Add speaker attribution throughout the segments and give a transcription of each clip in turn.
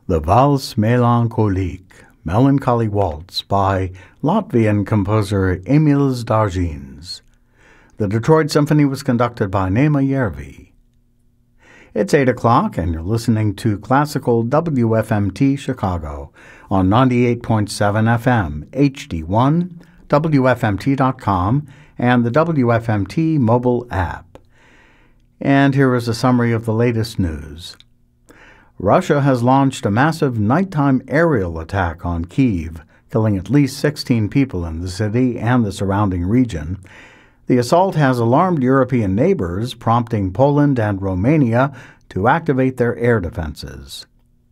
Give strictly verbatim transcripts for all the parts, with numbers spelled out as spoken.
Speaker 1: The Valse Mélancolique, Melancholy Waltz by Latvian composer Emīls Dārziņš. The Detroit Symphony was conducted by Naima Järvi. It's eight o'clock, and you're listening to Classical W F M T Chicago on ninety-eight point seven F M, H D one, W F M T dot com, and the W F M T mobile app. And here is a summary of the latest news. Russia has launched a massive nighttime aerial attack on Kyiv, killing at least sixteen people in the city and the surrounding region. The assault has alarmed European neighbors, prompting Poland and Romania to activate their air defenses.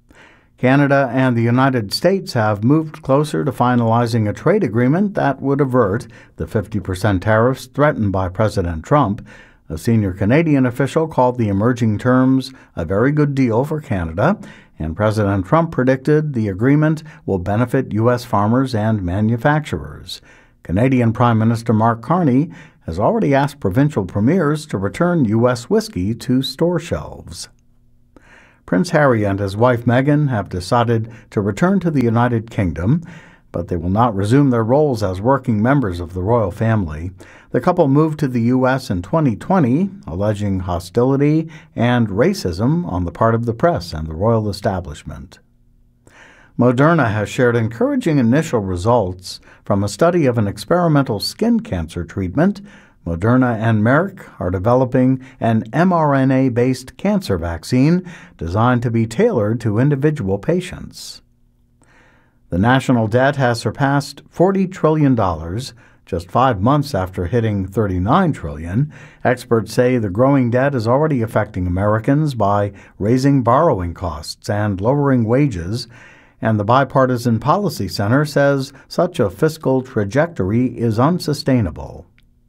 Speaker 1: Canada and the United States have moved closer to finalizing a trade agreement that would avert the fifty percent tariffs threatened by President Trump. A senior Canadian official called the emerging terms a very good deal for Canada, and President Trump predicted the agreement will benefit U S farmers and manufacturers. Canadian Prime Minister Mark Carney has already asked provincial premiers to return U S whiskey to store shelves. Prince Harry and his wife Meghan have decided to return to the United Kingdom, but they will not resume their roles as working members of the royal family. The couple moved to the U S in twenty twenty, alleging hostility and racism on the part of the press and the royal establishment. Moderna has shared encouraging initial results from a study of an experimental skin cancer treatment. Moderna and Merck are developing an mRNA-based cancer vaccine designed to be tailored to individual patients. The national debt has surpassed forty trillion dollars, just five months after hitting thirty-nine trillion dollars. Experts say the growing debt is already affecting Americans by raising borrowing costs and lowering wages, and the Bipartisan Policy Center says such a fiscal trajectory is unsustainable.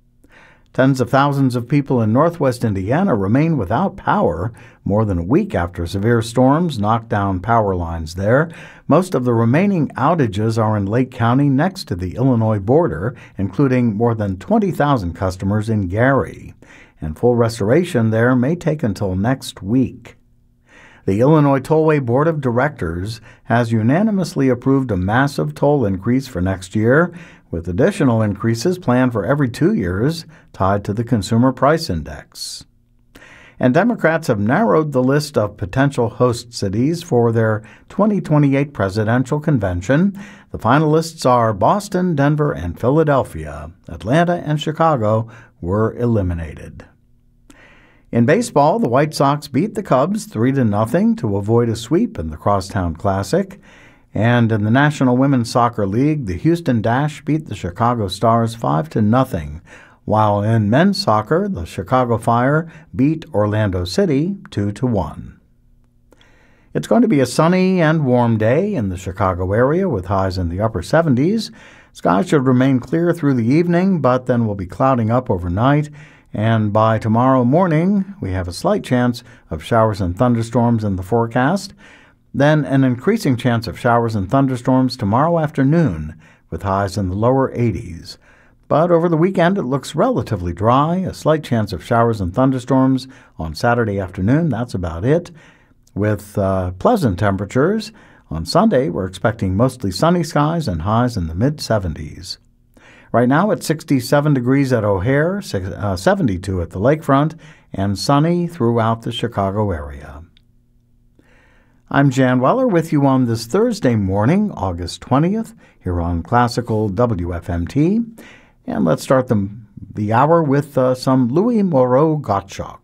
Speaker 1: Tens of thousands of people in northwest Indiana remain without power more than a week after severe storms knocked down power lines there. Most of the remaining outages are in Lake County next to the Illinois border, including more than twenty thousand customers in Gary. And full restoration there may take until next week. The Illinois Tollway Board of Directors has unanimously approved a massive toll increase for next year, with additional increases planned for every two years tied to the Consumer Price Index. And Democrats have narrowed the list of potential host cities for their twenty twenty-eight presidential convention. The finalists are Boston, Denver, and Philadelphia. Atlanta and Chicago were eliminated. In baseball, the White Sox beat the Cubs three to nothing to avoid a sweep in the Crosstown Classic. And in the National Women's Soccer League, the Houston Dash beat the Chicago Stars five to nothing, while in men's soccer, the Chicago Fire beat Orlando City two to one. It's going to be a sunny and warm day in the Chicago area with highs in the upper seventies. Skies should remain clear through the evening, but then will be clouding up overnight. And by tomorrow morning, we have a slight chance of showers and thunderstorms in the forecast. Then an increasing chance of showers and thunderstorms tomorrow afternoon, with highs in the lower eighties. But over the weekend, it looks relatively dry. A slight chance of showers and thunderstorms on Saturday afternoon. That's about it. With uh, pleasant temperatures, on Sunday, we're expecting mostly sunny skies and highs in the mid seventies. Right now, it's sixty-seven degrees at O'Hare, seventy-two at the lakefront, and sunny throughout the Chicago area. I'm Jan Weller with you on this Thursday morning, August twentieth, here on Classical W F M T. And let's start the, the hour with uh, some Louis Moreau Gottschalk.